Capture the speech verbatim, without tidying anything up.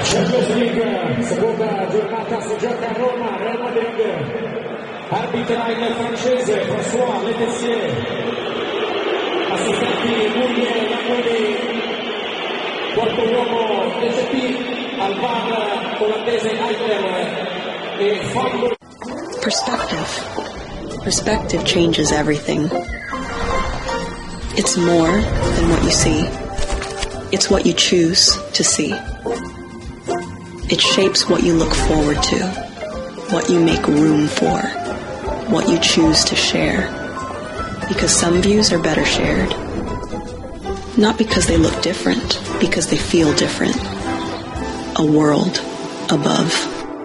Champions League, seconda giornata si gioca a Roma, Real Madrid. Arbitra il francese François Letessier, assistenti Muriel Languedi, quarto uomo S P, al V A R olandese Eichler e Fabio. Perspective. Perspective changes everything. It's more than what you see. It's what you choose to see. It shapes what you look forward to, what you make room for, what you choose to share. Because some views are better shared. Not because they look different, because they feel different. A world above.